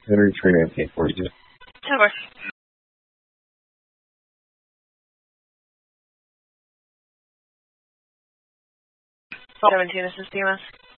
Henry 31942. Of course. 17, this is DMS.